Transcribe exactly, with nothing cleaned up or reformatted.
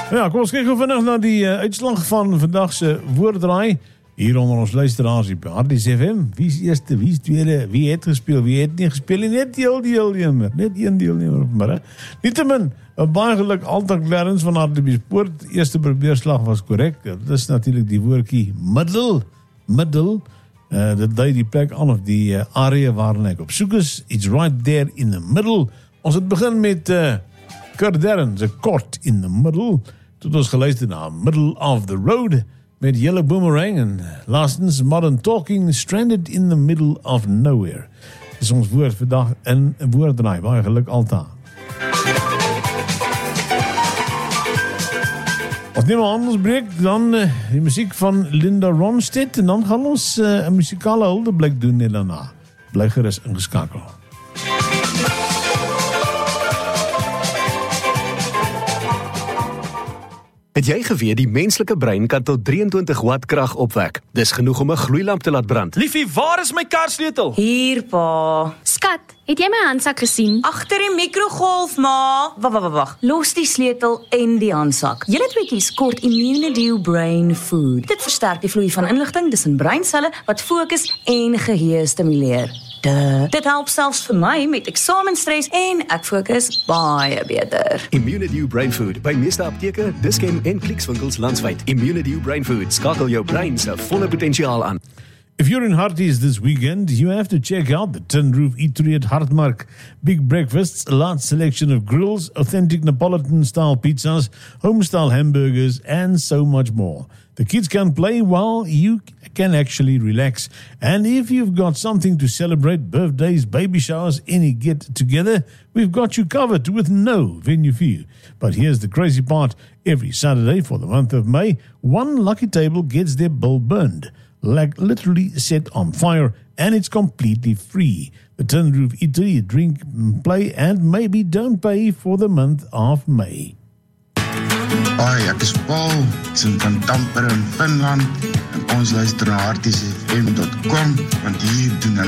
Ja, kom ons kyk gou vinnig na die uh, uitslag van vandag se woorddraai. Hier onder ons luisteraars hier by Harties F M. Wie is eerste, wie is tweede, wie het gespeel, wie het nie gespeel, net deel deelnemer, net een deelnemer op maar. Nietemin, baie geluk Altak Clarence van Hartbeespoort. Eerste probeerslag was korrek. Dit is natuurlik die woordjie middel, middel. Uh, dit dui die plek aan of die uh, area waarna ek op soek is. It's right there in the middle. Ons het begin met uh, Kurt Darren, se kort in the middle. Tot ons geluister na Middle of the Road met Yellow Boomerang en laastens Modern Talking, Stranded in the Middle of Nowhere. Dis ons woord vandag in woorddraai. Baie geluk Alta. Als neem aan ons breek, dan uh, die muziek van Linda Ronstadt en dan gaan ons uh, een muzikale huldeblik doen en daarna. Bly gerus ingeskakel. Het jy geweet die menslike brein kan tot drieëntwintig watt krag opwek? Dis genoeg om 'n gloeilamp te laat brand. Liefie, waar is my karsleutel? Hier, pa. Skat, het jy my handsak gesien? Agter die mikrogolf, ma. Wag, wag, wag. Los die sleutel en die handsak. Julle tweeetjies kort Immunedew Brain Food. Dit versterk die vloei van inligting tussen breinselle wat fokus en geheue stimuleer. Duh. Dit help selfs vir my met eksamenstres en ek fokus baie beter. Immunedew Brain Food by meeste apteke, Dischem en Clicks-winkels landwyd. Immunedew Brain Food skakel jou brein se volle potensiaal aan. If you're in Harties this weekend, you have to check out the Tin Roof Eatery at Hartmark. Big breakfasts, a large selection of grills, authentic Neapolitan-style pizzas, home-style hamburgers, and so much more. The kids can play while you can actually relax. And if you've got something to celebrate, birthdays, baby showers, any get-together, we've got you covered with no venue fee. But here's the crazy part. Every Saturday for the month of May, one lucky table gets their bill burned. Like literally set on fire, and it's completely free. The Tin Roof Eatery, drink, play, and maybe don't pay for the month of May. Hi, ek is Paul, ek van Tampere in Finland, en ons luister na harties f m dot com, want hier doen hulle